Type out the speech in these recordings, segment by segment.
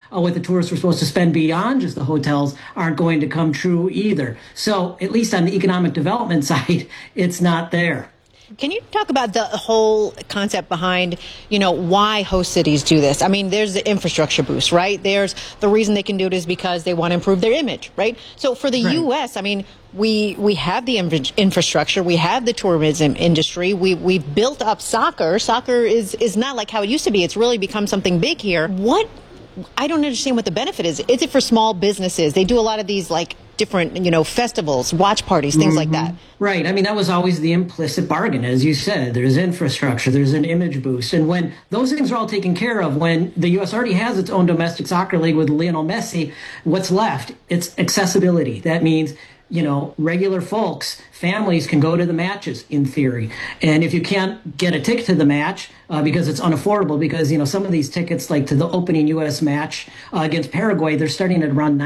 what the tourists were supposed to spend beyond just the hotels aren't going to come true either. So at least on the economic development side, it's not there. Can you talk about the whole concept behind, why host cities do this? I mean, there's the infrastructure boost, right? There's the reason they can do it is because they want to improve their image, right? So for the U.S., I mean, we have the infrastructure, we have the tourism industry, we've built up soccer. Soccer is not like how it used to be. It's really become something big here. I don't understand what the benefit is. Is it for small businesses? They do a lot of these different, festivals, watch parties, things like that. Right. I mean, that was always the implicit bargain. As you said, there's infrastructure, there's an image boost. And when those things are all taken care of, when the U.S. already has its own domestic soccer league with Lionel Messi, what's left? It's accessibility. That means, regular folks, families can go to the matches in theory. And if you can't get a ticket to the match because it's unaffordable, because, some of these tickets, like to the opening U.S. match against Paraguay, they're starting at around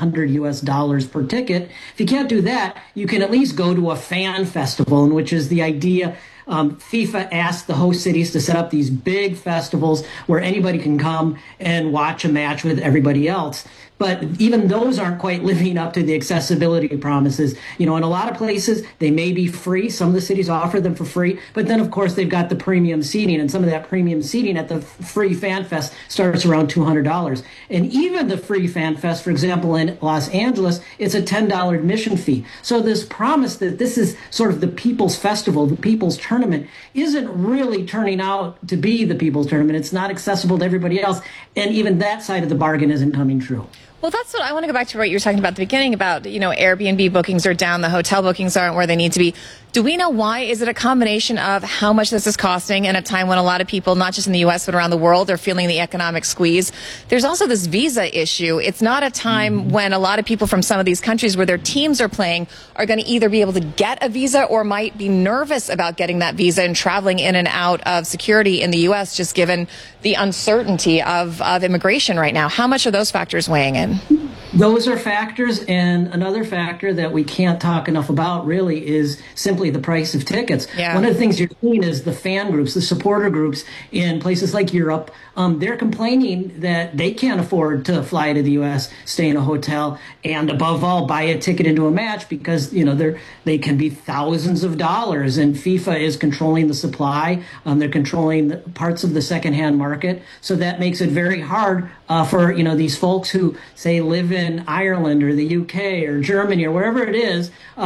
$1,900 per ticket. If you can't do that, you can at least go to a fan festival, in which is the idea. FIFA asked the host cities to set up these big festivals where anybody can come and watch a match with everybody else. But even those aren't quite living up to the accessibility promises. In a lot of places, they may be free. Some of the cities offer them for free. But then, of course, they've got the premium seating. And some of that premium seating at the free Fan Fest starts around $200. And even the free Fan Fest, for example, in Los Angeles, it's a $10 admission fee. So this promise that this is sort of the people's festival, the people's tournament, isn't really turning out to be the people's tournament. It's not accessible to everybody else. And even that side of the bargain isn't coming true. Well, that's what I want to go back to what you were talking about at the beginning about, Airbnb bookings are down, the hotel bookings aren't where they need to be. Do we know why? Is it a combination of how much this is costing in a time when a lot of people, not just in the U.S., but around the world, are feeling the economic squeeze? There's also this visa issue. It's not a time when a lot of people from some of these countries where their teams are playing are going to either be able to get a visa or might be nervous about getting that visa and traveling in and out of security in the U.S., just given the uncertainty of immigration right now. How much are those factors weighing in? Those are factors, and another factor that we can't talk enough about really is simply the price of tickets. Yeah. One of the things you're seeing is the fan groups, the supporter groups in places like Europe. They're complaining that they can't afford to fly to the U.S., stay in a hotel, and above all, buy a ticket into a match because, they can be thousands of dollars, and FIFA is controlling the supply. They're controlling parts of the secondhand market. So that makes it very hard for, these folks who, say, live in Ireland or the UK or Germany or wherever it is,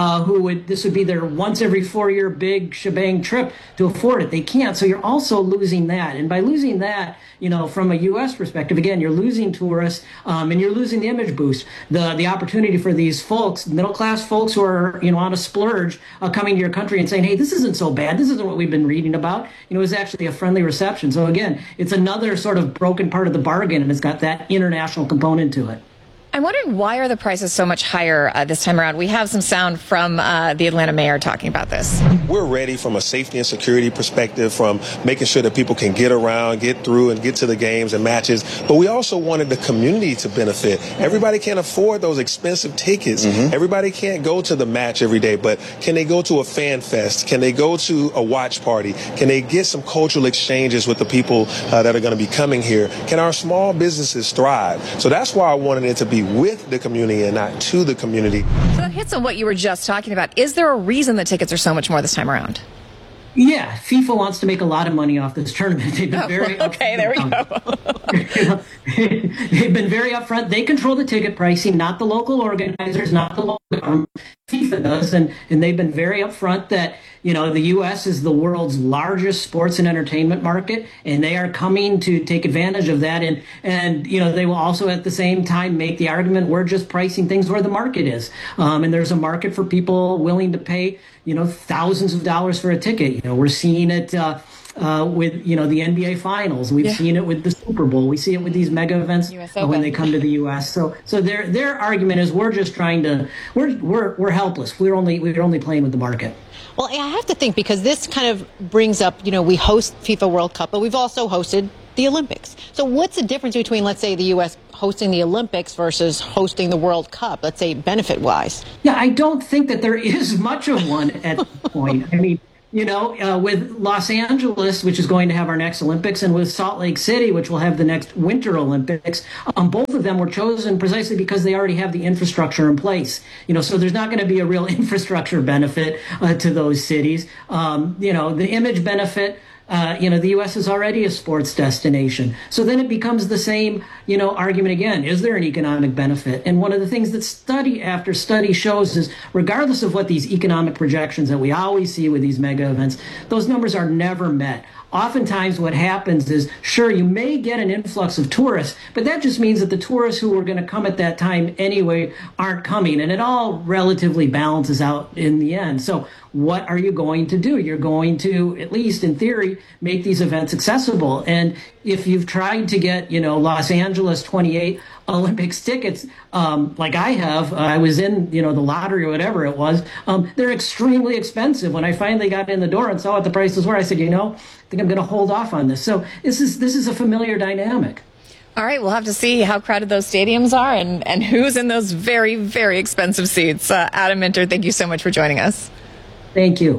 this would be their once every 4-year big shebang trip to afford it. They can't. So you're also losing that. And by losing that, from a U.S. perspective, again, you're losing tourists and you're losing the image boost, the opportunity for these folks, middle-class folks who are, on a splurge, coming to your country and saying, hey, this isn't so bad. This isn't what we've been reading about. It's actually a friendly reception. So again, it's another sort of broken part of the bargain, and it's got that international component to it. I'm wondering, why are the prices so much higher this time around? We have some sound from the Atlanta mayor talking about this. We're ready from a safety and security perspective, from making sure that people can get around, get through, and get to the games and matches. But we also wanted the community to benefit. Everybody can't afford those expensive tickets. Everybody can't go to the match every day, but can they go to a fan fest? Can they go to a watch party? Can they get some cultural exchanges with the people that are going to be coming here? Can our small businesses thrive? So that's why I wanted it to be with the community and not to the community. So that hits on what you were just talking about. Is there a reason the tickets are so much more this time around? Yeah, FIFA wants to make a lot of money off this tournament. They've been very okay, there we go. They've been very upfront. They control the ticket pricing, not the local organizers, not the local government. FIFA does, and they've been very upfront that, the U.S. is the world's largest sports and entertainment market, and they are coming to take advantage of that. And they will also at the same time make the argument we're just pricing things where the market is. And there's a market for people willing to pay, thousands of dollars for a ticket. We're seeing it with, the NBA Finals. We've seen it with the Super Bowl. We see it with these mega events when they come to the U.S. So their argument is we're just trying to, we're helpless. We're only playing with the market. Well, I have to think, because this kind of brings up, we host FIFA World Cup, but we've also hosted the Olympics. So what's the difference between, let's say, the U.S. hosting the Olympics versus hosting the World Cup, let's say, benefit-wise? Yeah, I don't think that there is much of one at this point. I mean, with Los Angeles, which is going to have our next Olympics, and with Salt Lake City, which will have the next Winter Olympics, both of them were chosen precisely because they already have the infrastructure in place. So there's not going to be a real infrastructure benefit to those cities. The image benefit. The U.S. is already a sports destination. So then it becomes the same, argument again. Is there an economic benefit? And one of the things that study after study shows is, regardless of what these economic projections that we always see with these mega events, those numbers are never met. Oftentimes what happens is, sure, you may get an influx of tourists, but that just means that the tourists who were going to come at that time anyway aren't coming, and it all relatively balances out in the end. So what are you going to do? You're going to, at least in theory, make these events accessible. And if you've tried to get, Los Angeles 28 Olympics tickets, like I have, I was in, the lottery or whatever it was, they're extremely expensive. When I finally got in the door and saw what the prices were, I said, I think I'm going to hold off on this. So this is a familiar dynamic. All right, we'll have to see how crowded those stadiums are and who's in those very, very expensive seats. Adam Minter, thank you so much for joining us. Thank you.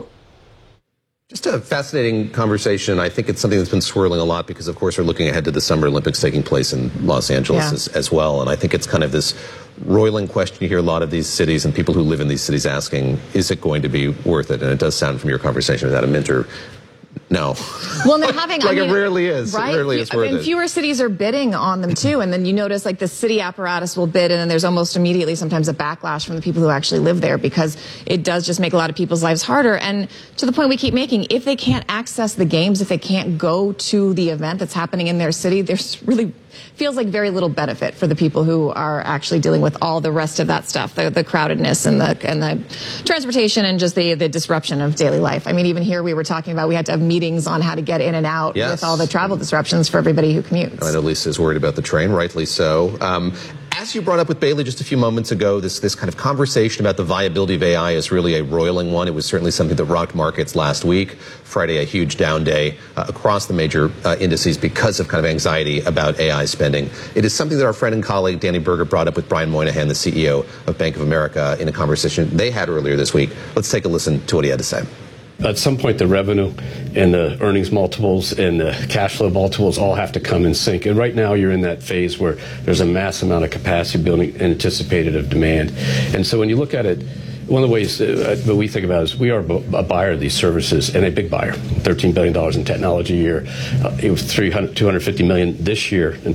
Just a fascinating conversation. I think it's something that's been swirling a lot because, of course, we're looking ahead to the Summer Olympics taking place in Los Angeles as well. And I think it's kind of this roiling question you hear a lot of these cities and people who live in these cities asking, is it going to be worth it? And it does sound from your conversation with Adam Minter, no. Well, they're having it rarely is. Right? It rarely is worth it. And fewer cities are bidding on them too. And then you notice like the city apparatus will bid, and then there's almost immediately sometimes a backlash from the people who actually live there, because it does just make a lot of people's lives harder. And to the point we keep making, if they can't access the games, if they can't go to the event that's happening in their city, there's really feels like very little benefit for the people who are actually dealing with all the rest of that stuff, the crowdedness and the transportation and just the disruption of daily life. I mean, even here we were talking about we had to have meetings on how to get in and out with all the travel disruptions for everybody who commutes. I know Lisa's worried about the train, rightly so. As you brought up with Bailey just a few moments ago, this kind of conversation about the viability of AI is really a roiling one. It was certainly something that rocked markets last week. Friday, a huge down day across the major indices because of kind of anxiety about AI spending. It is something that our friend and colleague Danny Berger brought up with Brian Moynihan, the CEO of Bank of America, in a conversation they had earlier this week. Let's take a listen to what he had to say. At some point, the revenue and the earnings multiples and the cash flow multiples all have to come in sync. And right now, you're in that phase where there's a mass amount of capacity building anticipated of demand. And so when you look at it, one of the ways that we think about it is we are a buyer of these services, and a big buyer. $13 billion in technology a year. It was $250 million this year in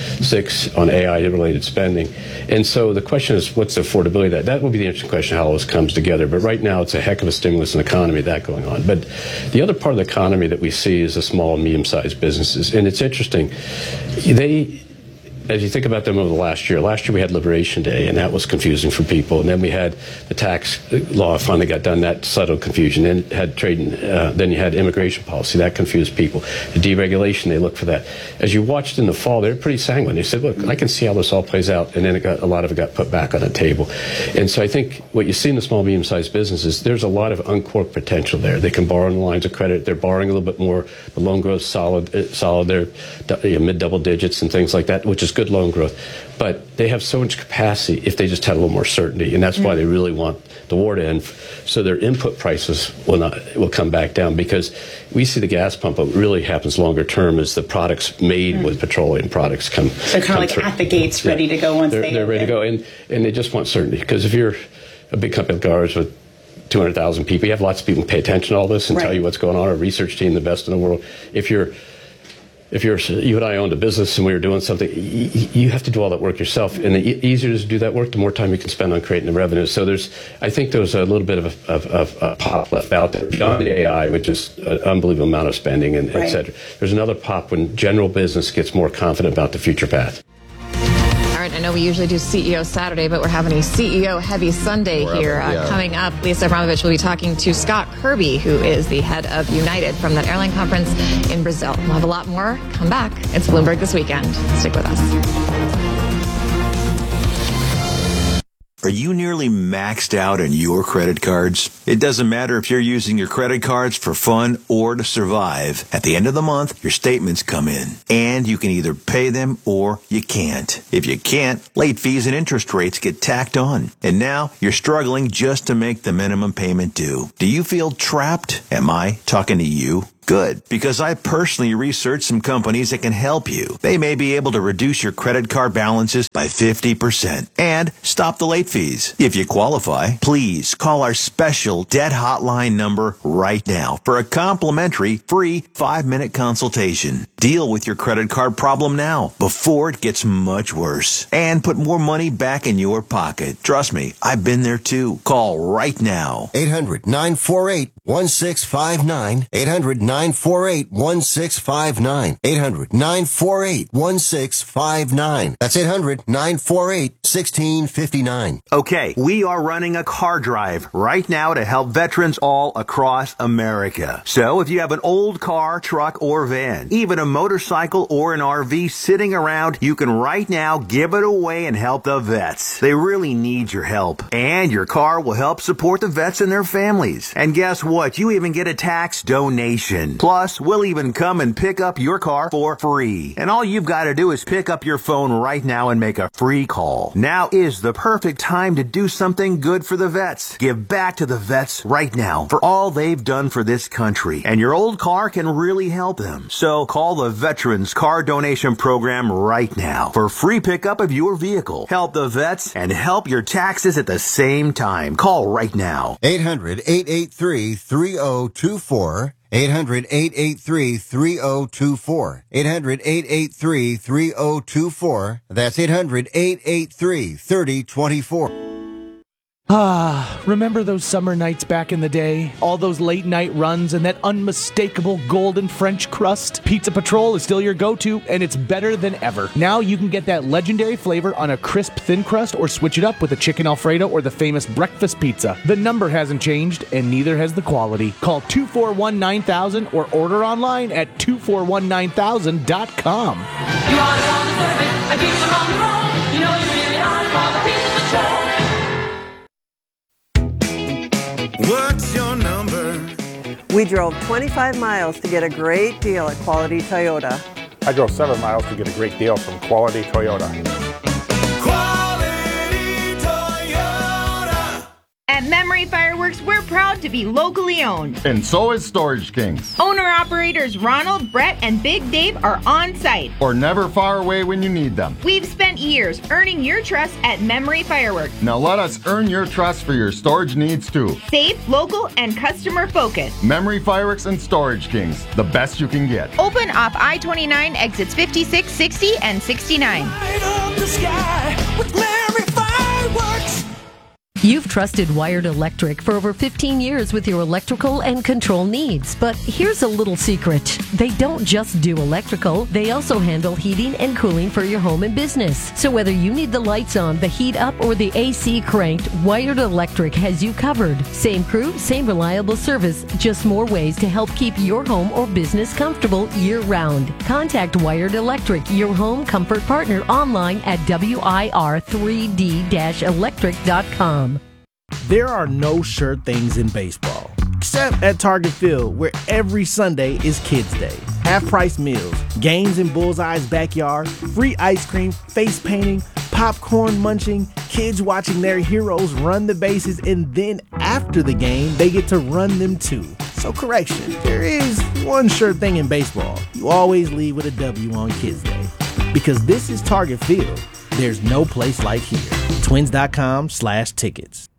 26 on AI-related spending. And so the question is, what's the affordability of that? That will be the interesting question, how all this comes together. But right now, it's a heck of a stimulus in the economy, that going on. But the other part of the economy that we see is the small and medium-sized businesses. And it's interesting. As you think about them over the last year we had Liberation Day, and that was confusing for people. And then we had the tax law finally got done, that settled confusion. Then had trade, then you had immigration policy, that confused people. The deregulation, they looked for that. As you watched in the fall, they were pretty sanguine. They said, look, I can see how this all plays out. And then a lot of it got put back on the table. And so I think what you see in the small, medium-sized businesses, there's a lot of uncorked potential there. They can borrow on the lines of credit. They're borrowing a little bit more. The loan growth solid. They're mid-double digits and things like that, which is good loan growth, but they have so much capacity if they just had a little more certainty, and that's why they really want the war to end, so their input prices will come back down, because we see the gas pump. What really happens longer term is the products made with petroleum products come. So kind of like through. At the gates, ready to go once they're ready to go, and they just want certainty, because if you're a big company like ours with 200,000 people, you have lots of people who pay attention to all this and tell you what's going on. Our research team, the best in the world. If you and I owned a business and we were doing something, you have to do all that work yourself. And the easier it is to do that work, the more time you can spend on creating the revenue. So I think there's a little bit of a pop left out there beyond the AI, which is an unbelievable amount of spending and et cetera. There's another pop when general business gets more confident about the future path. All right, I know we usually do CEO Saturday, but we're having a CEO heavy Sunday here. Coming up, Lisa Abramovich will be talking to Scott Kirby, who is the head of United, from that airline conference in Brazil. We'll have a lot more. Come back. It's Bloomberg This Weekend. Stick with us. Are you nearly maxed out on your credit cards? It doesn't matter if you're using your credit cards for fun or to survive. At the end of the month, your statements come in, and you can either pay them or you can't. If you can't, late fees and interest rates get tacked on. And now you're struggling just to make the minimum payment due. Do you feel trapped? Am I talking to you? Good, because I personally researched some companies that can help you. They may be able to reduce your credit card balances by 50% and stop the late fees. If you qualify, please call our special debt hotline number right now for a complimentary free 5-minute consultation. Deal with your credit card problem now before it gets much worse and put more money back in your pocket. Trust me, I've been there too. Call right now. 800-948-1659. 800-948-1659. 800-948-1659. That's 800-948-1659. Okay, we are running a car drive right now to help veterans all across America. So if you have an old car, truck, or van, even a motorcycle or an RV sitting around, you can right now give it away and help the vets. They really need your help. And your car will help support the vets and their families. And guess what? You even get a tax donation. Plus, we'll even come and pick up your car for free. And all you've got to do is pick up your phone right now and make a free call. Now is the perfect time to do something good for the vets. Give back to the vets right now for all they've done for this country. And your old car can really help them. So call the Veterans Car Donation Program right now for free pickup of your vehicle. Help the vets and help your taxes at the same time. Call right now. 800-883-3024. 800-883-3024. 800-883-3024. That's 800-883-3024. Remember those summer nights back in the day? All those late night runs and that unmistakable golden French crust? Pizza Patrol is still your go-to, and it's better than ever. Now you can get that legendary flavor on a crisp thin crust or switch it up with a chicken Alfredo or the famous breakfast pizza. The number hasn't changed, and neither has the quality. Call 241-9000 or order online at 2419000.com. You always want to serve it, I keep them on the road. You know you really are for the Pizza Patrol. What's your number? We drove 25 miles to get a great deal at Quality Toyota. I drove 7 miles to get a great deal from Quality Toyota. Quality Toyota! At Memory Fireworks, we're proud to be locally owned. And so is Storage Kings. Owner-operators Ronald, Brett, and Big Dave are on site. Or never far away when you need them. We've spent years earning your trust at Memory Fireworks. Now let us earn your trust for your storage needs too. Safe, local, and customer-focused. Memory Fireworks and Storage Kings, the best you can get. Open off I-29, exits 56, 60, and 69. Light up the sky with Memory Fireworks. You've trusted Wired Electric for over 15 years with your electrical and control needs. But here's a little secret. They don't just do electrical, they also handle heating and cooling for your home and business. So whether you need the lights on, the heat up, or the AC cranked, Wired Electric has you covered. Same crew, same reliable service, just more ways to help keep your home or business comfortable year-round. Contact Wired Electric, your home comfort partner, online at wir3d-electric.com. There are no sure things in baseball, except at Target Field, where every Sunday is Kids Day. Half-price meals, games in Bullseye's backyard, free ice cream, face painting, popcorn munching, kids watching their heroes run the bases, and then after the game, they get to run them too. So correction, there is one sure thing in baseball. You always leave with a W on Kids Day. Because this is Target Field. There's no place like here. Twins.com/tickets.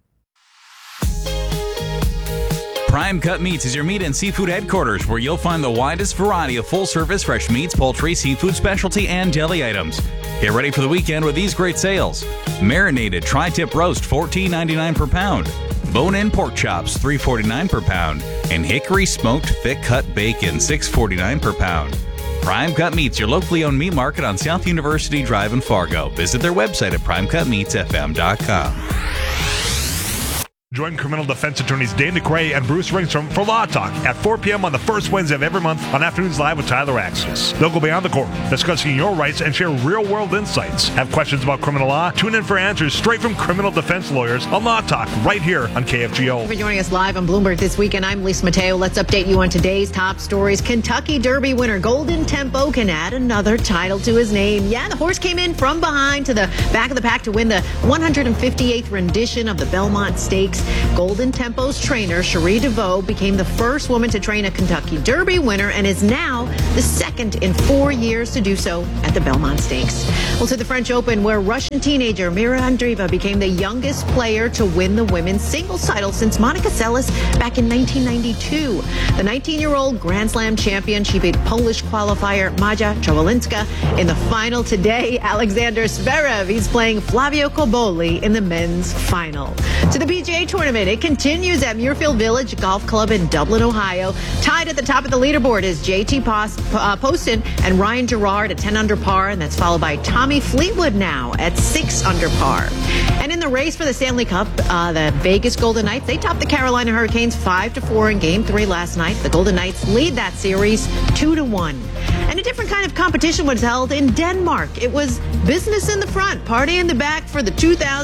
Prime Cut Meats is your meat and seafood headquarters, where you'll find the widest variety of full-service fresh meats, poultry, seafood, specialty, and deli items. Get ready for the weekend with these great sales. Marinated tri-tip roast, $14.99 per pound. Bone-in pork chops, $3.49 per pound. And hickory smoked thick-cut bacon, $6.49 per pound. Prime Cut Meats, your locally owned meat market on South University Drive in Fargo. Visit their website at primecutmeatsfm.com. Join criminal defense attorneys Dane DeCray and Bruce Ringstrom for Law Talk at 4 p.m. on the first Wednesday of every month on Afternoons Live with Tyler Axis. They'll go beyond the court, discussing your rights and share real-world insights. Have questions about criminal law? Tune in for answers straight from criminal defense lawyers on Law Talk right here on KFGO. Thank you for joining us live on Bloomberg this weekend. I'm Lisa Mateo. Let's update you on today's top stories. Kentucky Derby winner Golden Tempo can add another title to his name. Yeah, the horse came in from behind to the back of the pack to win the 158th rendition of the Belmont Stakes. Golden Tempo's trainer, Cherie DeVoe, became the first woman to train a Kentucky Derby winner and is now the second in 4 years to do so at the Belmont Stakes. Well, to the French Open, where Russian teenager Mira Andreeva became the youngest player to win the women's singles title since Monica Seles back in 1992. The 19-year-old Grand Slam champion, she beat Polish qualifier Maja Trawolinska in the final today. Alexander Zverev, he's playing Flavio Cobolli in the men's final. To the PGA Tournament, it continues at Muirfield Village Golf Club in Dublin, Ohio. Tied at the top of the leaderboard is JT Poston and Ryan Gerard at 10 under par, and that's followed by Tommy Fleetwood now at 6 under par. And in the race for the Stanley Cup, the Vegas Golden Knights, they topped the Carolina Hurricanes 5-4 in Game 3 last night. The Golden Knights lead that series 2-1. And a different kind of competition was held in Denmark. It was business in the front, party in the back for the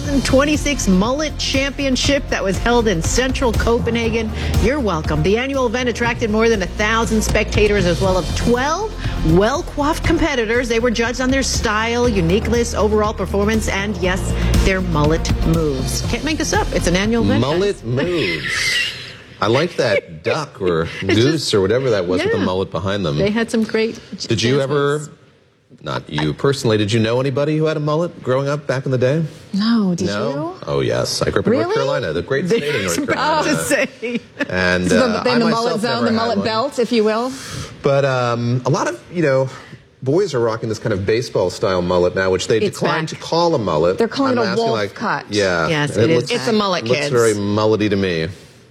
2026 Mullet Championship that was held in central Copenhagen. You're welcome. The annual event attracted more than 1,000 spectators as well as 12 well-coiffed competitors. They were judged on their style, uniqueness, overall performance, and yes, their mullet moves. Can't make this up. It's an annual event. Mullet moves. I like that duck or goose or whatever that was with the mullet behind them. They had some great... Did you ever, not you personally, did you know anybody who had a mullet growing up back in the day? No, did No? you? Oh, yes. I grew up in North Carolina, the great state of North Carolina. To say. And So I then the myself mullet zone, never the had mullet one. belt, if you will. But a lot of, boys are rocking this kind of baseball-style mullet now, which they It's decline back. to call a mullet. They're calling I'm it a asking, wolf cut. Yeah. Yes, and it is. looks- It's a mullet, looks kids. very mullety to me.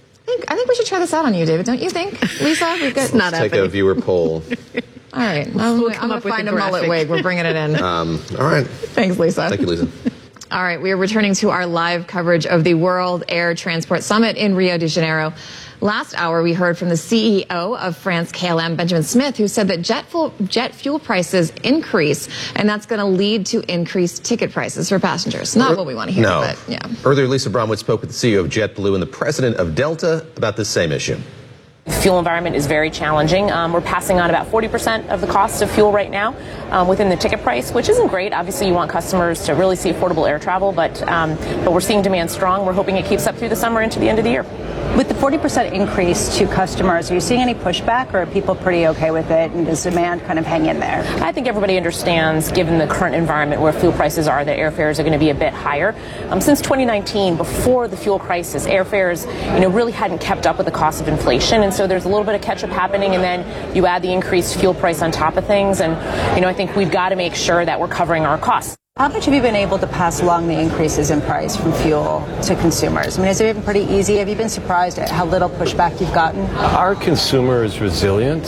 I think we should try this out on you, David. Don't you think, Lisa? We've got not Let's take a viewer poll. All right. We'll I'm come going up to with find a a mullet graphic. wig. We're bringing it in. All right. Thanks, Lisa. Thank you, Lisa. All right, we are returning to our live coverage of the World Air Transport Summit in Rio de Janeiro. Last hour, we heard from the CEO of France KLM, Benjamin Smith, who said that jet fuel prices increase, and that's going to lead to increased ticket prices for passengers. Not what we want to hear, No. but yeah. Earlier, Lisa Bromwich spoke with the CEO of JetBlue and the president of Delta about this same issue. The fuel environment is very challenging. We're passing on about 40% of the cost of fuel right now within the ticket price, which isn't great. Obviously, you want customers to really see affordable air travel, but we're seeing demand strong. We're hoping it keeps up through the summer into the end of the year. With the 40% increase to customers, are you seeing any pushback, or are people pretty okay with it, and does demand kind of hang in there? I think everybody understands, given the current environment where fuel prices are, that airfares are going to be a bit higher. Since 2019, before the fuel crisis, airfares, really hadn't kept up with the cost of inflation, and so there's a little bit of catch-up happening, and then you add the increased fuel price on top of things, and I think we've got to make sure that we're covering our costs. How much have you been able to pass along the increases in price from fuel to consumers? I mean, has it been pretty easy? Have you been surprised at how little pushback you've gotten? Our consumer is resilient.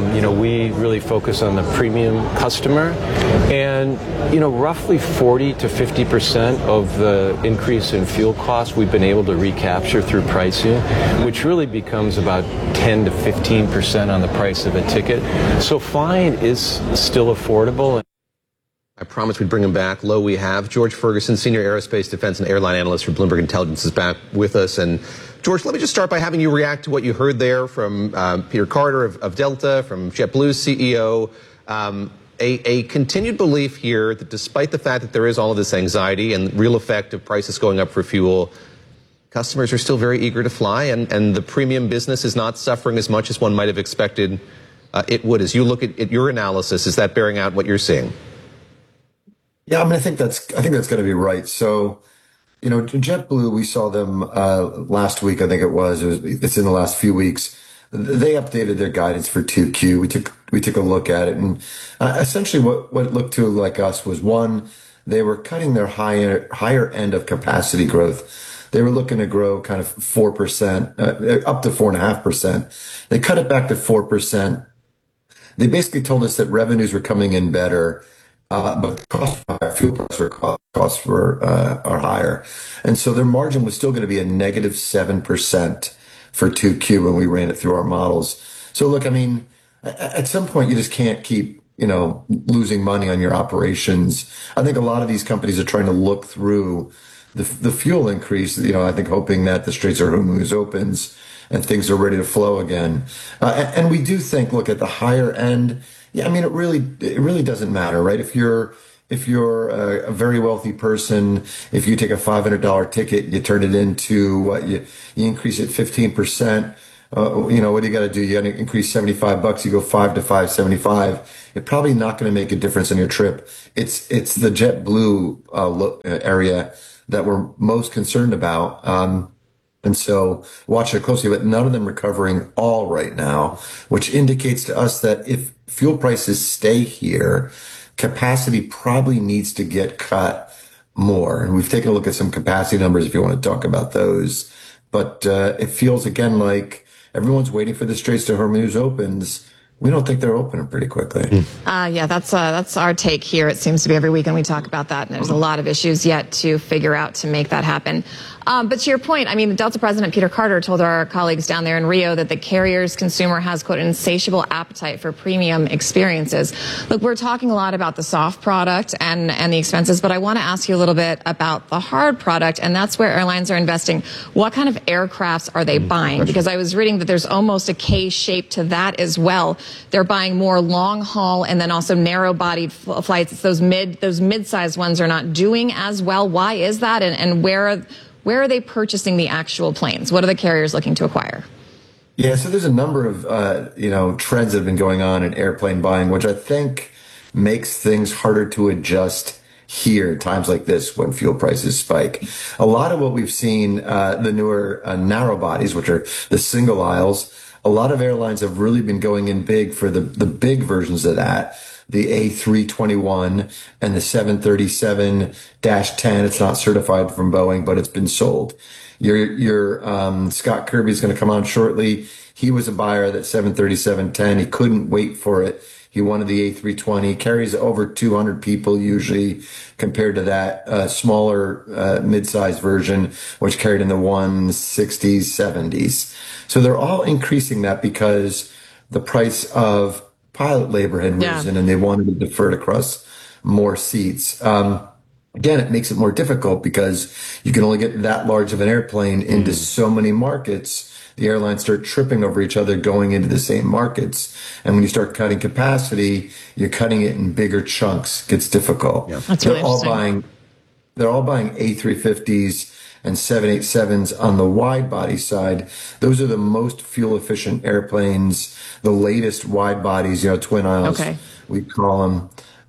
We really focus on the premium customer. And, roughly 40 to 50% of the increase in fuel costs we've been able to recapture through pricing, which really becomes about 10 to 15% on the price of a ticket. So flying is still affordable. I promised we'd bring him back. Lo, we have. George Ferguson, Senior Aerospace, Defense, and Airline Analyst for Bloomberg Intelligence, is back with us. And, George, let me just start by having you react to what you heard there from Peter Carter of Delta, from JetBlue's CEO. A continued belief here that despite the fact that there is all of this anxiety and real effect of prices going up for fuel, customers are still very eager to fly, and the premium business is not suffering as much as one might have expected it would. As you look at your analysis, is that bearing out what you're seeing? Yeah, I think that's going to be right. So, JetBlue, we saw them last week. I think it's in the last few weeks. They updated their guidance for 2Q. We took a look at it, and essentially what it looked to like us was, one, they were cutting their higher end of capacity growth. They were looking to grow kind of 4%, up to 4.5%. They cut it back to 4%. They basically told us that revenues were coming in better. but the cost of fuel costs are higher. And so their margin was still going to be a negative 7% for 2Q when we ran it through our models. So look, I mean, at some point you just can't keep, losing money on your operations. I think a lot of these companies are trying to look through the fuel increase, I think hoping that the Straits of Hormuz opens and things are ready to flow again. And we do think, look, at the higher end, yeah, I mean, it really doesn't matter, right? If you're a very wealthy person, if you take a $500 ticket, you turn it into you increase it 15%. What do you got to do? You got to increase $75. You go $5 to $5.75. It's probably not going to make a difference on your trip. It's the JetBlue area that we're most concerned about. And so watch it closely, but none of them recovering all right now, which indicates to us that if fuel prices stay here, capacity probably needs to get cut more. And we've taken a look at some capacity numbers if you want to talk about those. But it feels again like everyone's waiting for the Straits of Hormuz opens. We don't think they're opening pretty quickly. Yeah, that's our take here. It seems to be every weekend we talk about that, and there's a lot of issues yet to figure out to make that happen. But to your point, I mean, the Delta president, Peter Carter, told our colleagues down there in Rio that the carrier's consumer has, quote, insatiable appetite for premium experiences. Look, we're talking a lot about the soft product and the expenses, but I want to ask you a little bit about the hard product, and that's where airlines are investing. What kind of aircrafts are they buying? Because I was reading that there's almost a K shape to that as well. They're buying more long haul and then also narrow bodied flights. It's those mid-sized ones are not doing as well. Why is that? And where are they purchasing the actual planes? What are the carriers looking to acquire? Yeah, so there's a number of trends that have been going on in airplane buying, which I think makes things harder to adjust here at times like this when fuel prices spike. A lot of what we've seen, the newer narrow bodies, which are the single aisles, a lot of airlines have really been going in big for the big versions of that. The A321 and the 737-10. It's not certified from Boeing, but it's been sold. Your Scott Kirby is going to come on shortly. He was a buyer of that 737-10. He couldn't wait for it. He wanted the A320. Carries over 200 people usually compared to that smaller mid-sized version, which carried in the 160s, 70s. So they're all increasing that because the price of pilot labor had risen and they wanted to defer it across more seats. Again, it makes it more difficult because you can only get that large of an airplane into so many markets. The airlines start tripping over each other going into the same markets. And when you start cutting capacity, you're cutting it in bigger chunks. It gets difficult. Yeah. That's really interesting. They're all buying A350s and 787s on the wide body side. Those are the most fuel efficient airplanes, the latest wide bodies, twin aisles, we call them.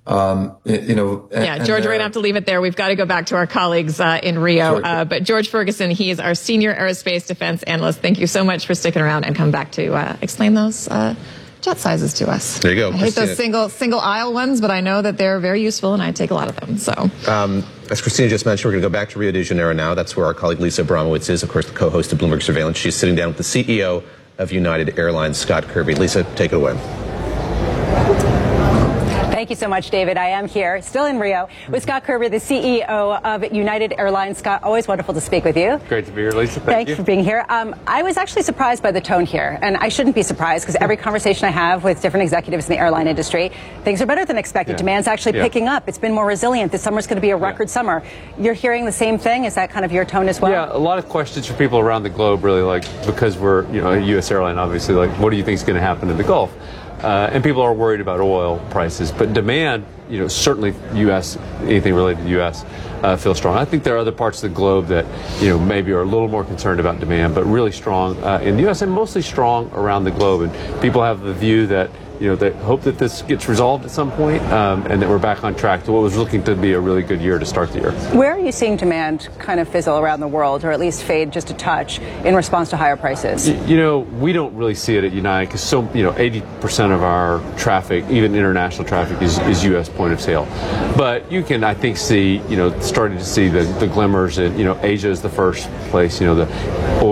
George, we're going to have to leave it there. We've got to go back to our colleagues in Rio. But George Ferguson, he is our senior aerospace defense analyst. Thank you so much for sticking around and come back to explain those jet sizes to us. There you go. I hate those single aisle ones, but I know that they're very useful and I take a lot of them. So, as Christina just mentioned, we're going to go back to Rio de Janeiro now. That's where our colleague Lisa Abramowitz is, of course, the co-host of Bloomberg Surveillance. She's sitting down with the CEO of United Airlines, Scott Kirby. Lisa, take it away. Thank you so much, David. I am here, still in Rio, with Scott Kirby, the CEO of United Airlines. Scott, always wonderful to speak with you. Great to be here, Lisa. Thank you for being here. I was actually surprised by the tone here, and I shouldn't be surprised because every conversation I have with different executives in the airline industry, things are better than expected. Demand's actually picking up. It's been more resilient. This summer's going to be a record summer. You're hearing the same thing? Is that kind of your tone as well? Yeah, a lot of questions from people around the globe, really, because we're a U.S. airline, obviously, what do you think is going to happen in the Gulf? And people are worried about oil prices, but demand, certainly U.S., anything related to the U.S., feels strong. I think there are other parts of the globe that, maybe are a little more concerned about demand, but really strong in the U.S. and mostly strong around the globe. And people have the view that, they hope that this gets resolved at some point and that we're back on track to what was looking to be a really good year to start the year. Where are you seeing demand kind of fizzle around the world, or at least fade just a touch in response to higher prices? We don't really see it at United because 80% of our traffic, even international traffic, is U.S. point of sale. But you can, I think, see, starting to see the glimmers. And Asia is the first place. The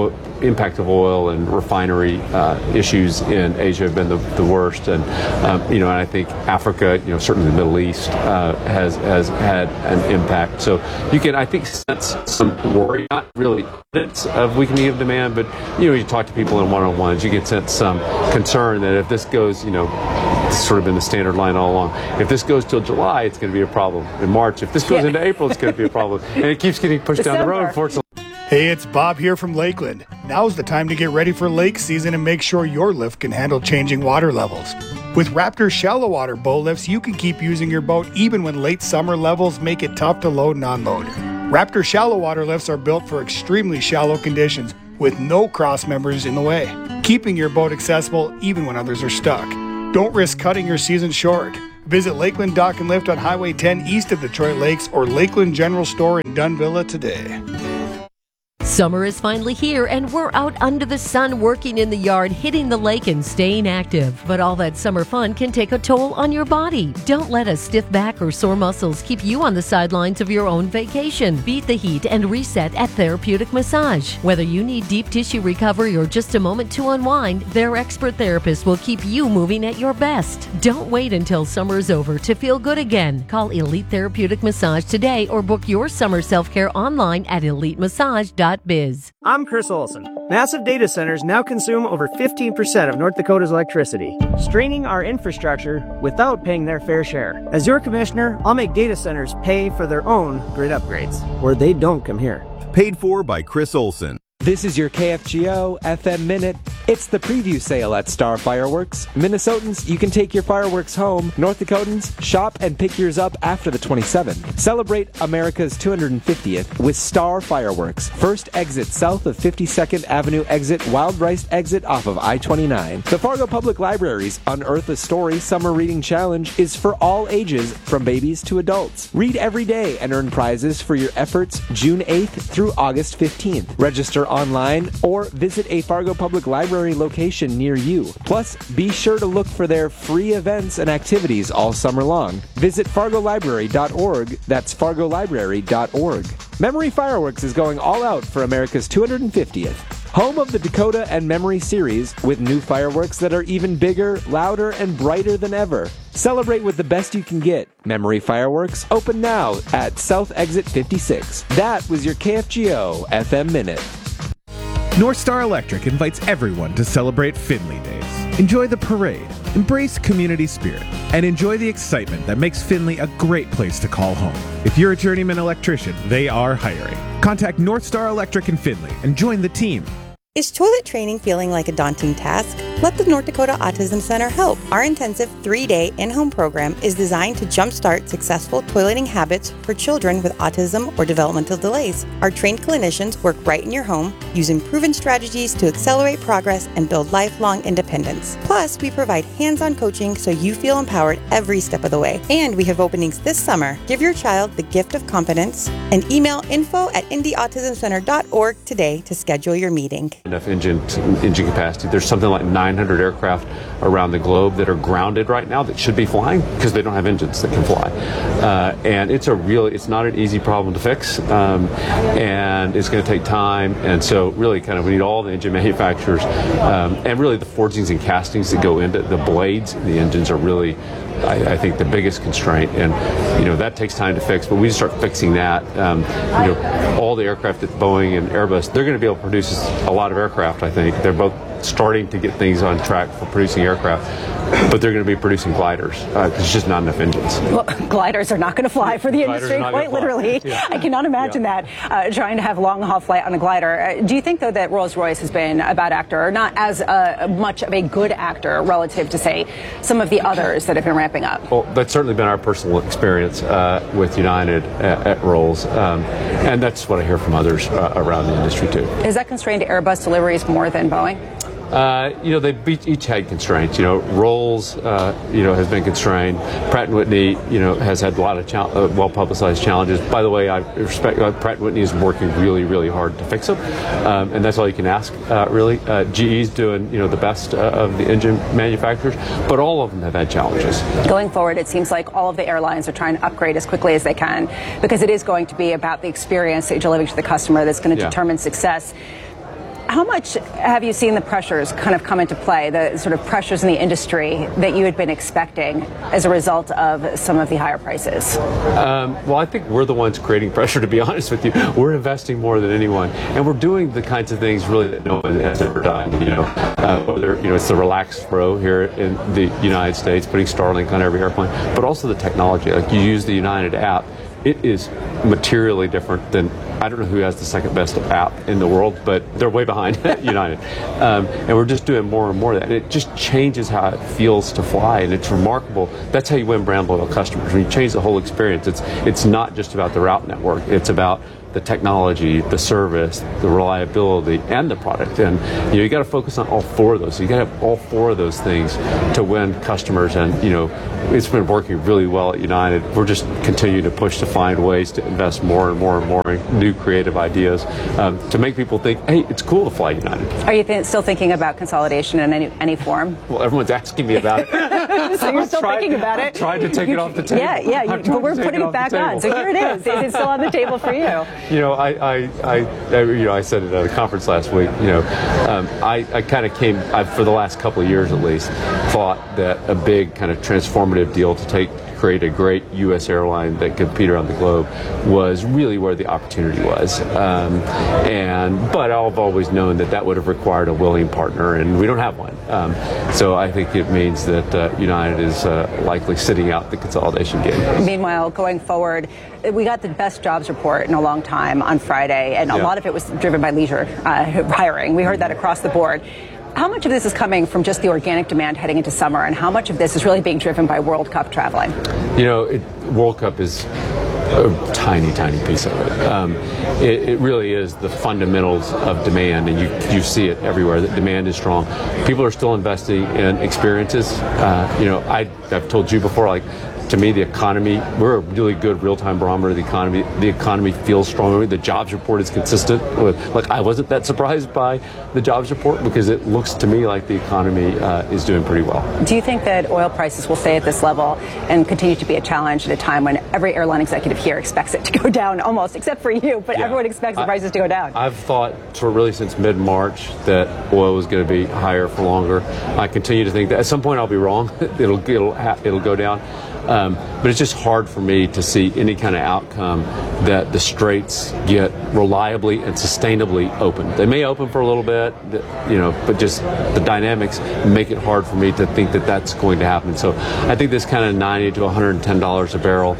impact of oil and refinery issues in Asia have been the worst, and and I think Africa, certainly the Middle East, has had an impact. So you can, I think, sense some worry, not really evidence of weakening of demand, but you talk to people in one-on-ones, you can sense some concern that if this goes, it's sort of been the standard line all along. If this goes till July, it's going to be a problem. In March, if this goes into April, it's going to be a problem, and it keeps getting pushed down the road, unfortunately. Hey, it's Bob here from Lakeland. Now's the time to get ready for lake season and make sure your lift can handle changing water levels. With Raptor shallow water boat lifts, you can keep using your boat even when late summer levels make it tough to load and unload. Raptor shallow water lifts are built for extremely shallow conditions with no cross members in the way, keeping your boat accessible even when others are stuck. Don't risk cutting your season short. Visit Lakeland Dock and Lift on Highway 10 east of Detroit Lakes or Lakeland General Store in Dunvilla today. Summer is finally here, and we're out under the sun working in the yard, hitting the lake and staying active. But all that summer fun can take a toll on your body. Don't let a stiff back or sore muscles keep you on the sidelines of your own vacation. Beat the heat and reset at Therapeutic Massage. Whether you need deep tissue recovery or just a moment to unwind, their expert therapist will keep you moving at your best. Don't wait until summer is over to feel good again. Call Elite Therapeutic Massage today or book your summer self-care online at elitemassage.biz. I'm Chris Olson. Massive data centers now consume over 15% of North Dakota's electricity, straining our infrastructure without paying their fair share. As your commissioner, I'll make data centers pay for their own grid upgrades, or they don't come here. Paid for by Chris Olson. This is your KFGO FM Minute. It's the preview sale at Star Fireworks. Minnesotans, you can take your fireworks home. North Dakotans, shop and pick yours up after the 27th. Celebrate America's 250th with Star Fireworks. First exit south of 52nd Avenue exit, Wild Rice exit off of I-29. The Fargo Public Library's Unearth a Story Summer Reading Challenge is for all ages, from babies to adults. Read every day and earn prizes for your efforts June 8th through August 15th. Register online or visit a Fargo Public Library location near you. Plus, be sure to look for their free events and activities all summer long. Visit fargolibrary.org. That's fargolibrary.org. Memory Fireworks is going all out for America's 250th. Home of the Dakota and Memory series with new fireworks that are even bigger, louder, and brighter than ever. Celebrate with the best you can get. Memory Fireworks open now at South Exit 56. That was your KFGO FM Minute. North Star Electric invites everyone to celebrate Finley Days. Enjoy the parade, embrace community spirit, and enjoy the excitement that makes Finley a great place to call home. If you're a journeyman electrician, they are hiring. Contact North Star Electric in Finley and join the team. Is toilet training feeling like a daunting task? Let the North Dakota Autism Center help. Our intensive 3-day in-home program is designed to jumpstart successful toileting habits for children with autism or developmental delays. Our trained clinicians work right in your home, using proven strategies to accelerate progress and build lifelong independence. Plus, we provide hands-on coaching so you feel empowered every step of the way. And we have openings this summer. Give your child the gift of confidence and email info@indyautismcenter.org today to schedule your meeting. Enough engine capacity. There's something like 900 aircraft around the globe that are grounded right now that should be flying because they don't have engines that can fly. And it's not an easy problem to fix, and it's going to take time. And so really we need all the engine manufacturers and really the forgings and castings that go into the blades. The engines are really, I think, the biggest constraint, and that takes time to fix. But we just start fixing that. All the aircraft at Boeing and Airbus, they're going to be able to produce a lot of aircraft. I think they're both starting to get things on track for producing aircraft, but they're going to be producing gliders because there's just not enough engines. Well, gliders are not going to fly for the industry, quite literally. Yeah. I cannot imagine that, trying to have long-haul flight on a glider. Do you think, though, that Rolls-Royce has been a bad actor, or not as much of a good actor relative to, say, some of the others that have been ramping up? Well, that's certainly been our personal experience with United at Rolls, and that's what I hear from others around the industry, too. Is that constrained to Airbus deliveries more than Boeing? They each had constraints. Rolls, has been constrained. Pratt & Whitney, has had a lot of well-publicized challenges. By the way, I respect Pratt & Whitney is working really, really hard to fix them, and that's all you can ask, really. GE's doing, the best of the engine manufacturers, but all of them have had challenges. Going forward, it seems like all of the airlines are trying to upgrade as quickly as they can because it is going to be about the experience that you're delivering to the customer that's going to determine success. how much have you seen the pressures kind of come into play, the sort of pressures in the industry that you had been expecting as a result of some of the higher prices? Well, I think we're the ones creating pressure, to be honest with you. We're investing more than anyone, and we're doing the kinds of things really that no one has ever done. Whether it's the Relax Pro here in the United States, putting Starlink on every airplane, but also the technology. Like, you use the United app, it is materially different than, I don't know who has the second best app in the world, but they're way behind United. And we're just doing more and more of that. And it just changes how it feels to fly, and it's remarkable. That's how you win brand loyal customers. When you change the whole experience, it's not just about the route network. It's about the technology, the service, the reliability, and the product. And you got to focus on all four of those. So you got to have all four of those things to win customers. And it's been working really well at United. We're just continuing to push to find ways to invest more and more and more in new creative ideas to make people think, hey, it's cool to fly United. Are you still thinking about consolidation in any form? Well, everyone's asking me about it. So you're still thinking about it? Tried to take it off the table. Yeah, but we're putting it back on. So here it is. Is it still on the table for you? I said it at a conference last week. I kind of came, for the last couple of years at least, thought that a big kind of transformative deal to create a great U.S. airline that could compete around the globe was really where the opportunity was. But I've always known that would have required a willing partner, and we don't have one. So I think it means that United is likely sitting out the consolidation game. Meanwhile, going forward, we got the best jobs report in a long time on Friday, and a lot of it was driven by leisure hiring. We heard that across the board. How much of this is coming from just the organic demand heading into summer, and how much of this is really being driven by World Cup traveling? World Cup is a tiny, tiny piece of it. It really is the fundamentals of demand, and you see it everywhere, that demand is strong. People are still investing in experiences. I've told you before, to me, the economy, we're a really good real-time barometer of the economy. The economy feels stronger. The jobs report is consistent with, I wasn't that surprised by the jobs report because it looks to me like the economy is doing pretty well. Do you think that oil prices will stay at this level and continue to be a challenge at a time when every airline executive here expects it to go down almost, except for you, but everyone expects the prices to go down? I've thought really since mid-March that oil was going to be higher for longer. I continue to think that at some point I'll be wrong. It'll go down. But it's just hard for me to see any kind of outcome that the straits get reliably and sustainably open. They may open for a little bit, but just the dynamics make it hard for me to think that that's going to happen. So I think this kind of $90 to $110 a barrel,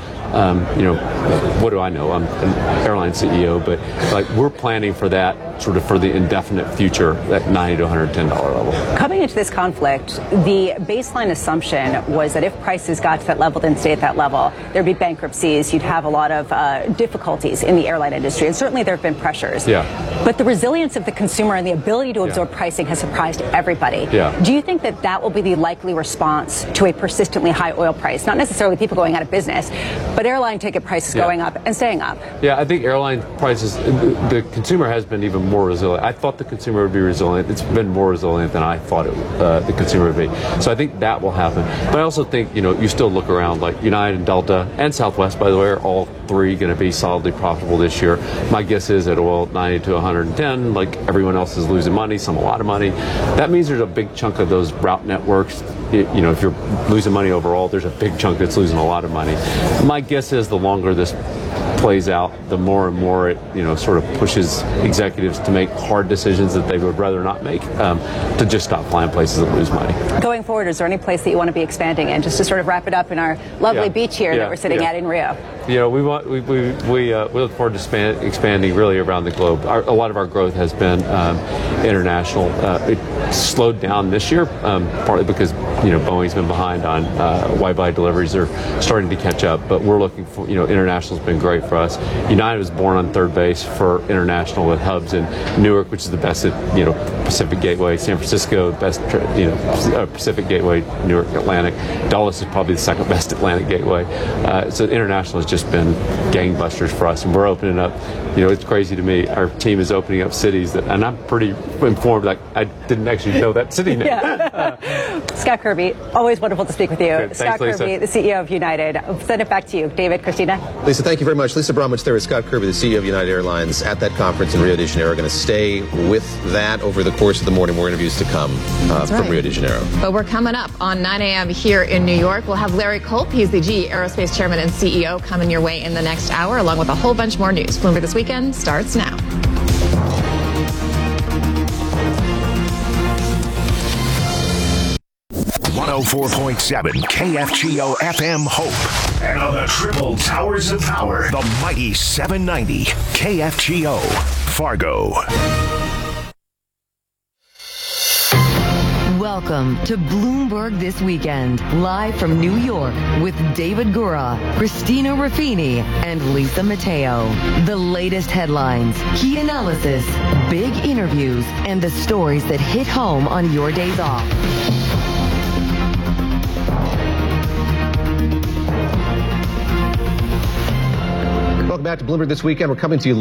what do I know? I'm an airline CEO, but we're planning for that sort of for the indefinite future, that $90 to $110 level. Coming into this conflict, the baseline assumption was that if prices got to that level, then stay at that level, there'd be bankruptcies, you'd have a lot of difficulties in the airline industry, and certainly there have been pressures. Yeah. But the resilience of the consumer and the ability to absorb pricing has surprised everybody. Yeah. Do you think that will be the likely response to a persistently high oil price? Not necessarily people going out of business, but airline ticket prices going up and staying up. Yeah, I think airline prices, the consumer has been even more resilient. I thought the consumer would be resilient. It's been more resilient than I thought the consumer would be. So I think that will happen. But I also think, you still look around like United and Delta and Southwest, by the way, are all three going to be solidly profitable this year. My guess is at oil 90 to 110, like everyone else is losing money, some a lot of money. That means there's a big chunk of those route networks. If you're losing money overall, there's a big chunk that's losing a lot of money. My guess is the longer this plays out, the more and more it sort of pushes executives to make hard decisions that they would rather not make, to just stop flying places that lose money. Going forward, is there any place that you want to be expanding in? Just to sort of wrap it up in our lovely beach here that we're sitting at in Rio. We look forward to expanding really around the globe. A lot of our growth has been international. It slowed down this year, partly because Boeing's been behind on wide-body deliveries. They're starting to catch up, but we're looking for international's been great for us. United was born on third base for international with hubs in Newark, which is the best Pacific Gateway, San Francisco, best Pacific Gateway, Newark, Atlantic. Dulles is probably the second best Atlantic gateway. So international has just been gangbusters for us, and we're opening up. It's crazy to me. Our team is opening up cities and I'm pretty informed. Like I didn't actually know that city name. Scott Kirby, always wonderful to speak with you. Thanks, Scott Kirby, Lisa. the CEO of United. I'll send it back to you, David, Christina. Lisa, thank you very much. Lisa Bromwich there with Scott Kirby, the CEO of United Airlines, at that conference in Rio de Janeiro. We're going to stay with that over the course of the morning. More interviews to come from Rio de Janeiro. But we're coming up on 9 a.m. here in New York. We'll have Larry Culp. He's the GE Aerospace Chairman and CEO coming your way in the next hour, along with a whole bunch more news. Bloomberg This Weekend starts now. 104.7 KFGO FM Hope. And on the triple towers of power, the mighty 790 KFGO Fargo. Welcome to Bloomberg This Weekend, live from New York with David Gura, Christina Ruffini, and Lisa Mateo. The latest headlines, key analysis, big interviews, and the stories that hit home on your days off. Welcome back to Bloomberg This Weekend. We're coming to you